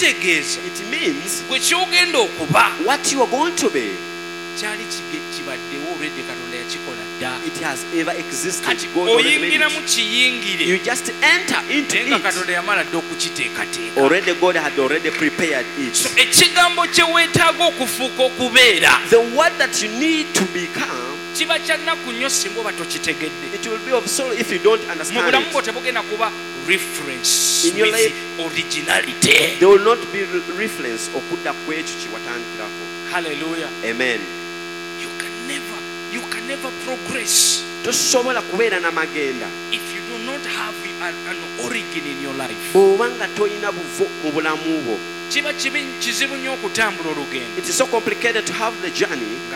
kitegeeza It means gwe kyogenda okuba what you are going to be, kyali kibaddewo already Katonda yakikola dda. it has ever existed. Kati God already made oyingira mu it. kiyingire You just enter into naye nga it. Katonda yamala dda okukiteekateeka. Already God had already prepared So it. ekigambo kye weetaaga okufuuka okubeera The word that you need to become, kiba kya nnaku nnyo singa oba tokitegedde. it will be of sorrow if you don't Mu understand bulamu bwo it. tebugenda kuba reference In your with life, originality. There will not be reference okudda ku ekyo kye watandikirako. Hallelujah. Amen. You can never progress Tosobola kubeera n'amagenda if you do not have an origin in your life. bw'oba nga tolina buvo mu bulamu bwo. Kiba kizibu nnyo okutambula olugendo. It is so complicated to have the journey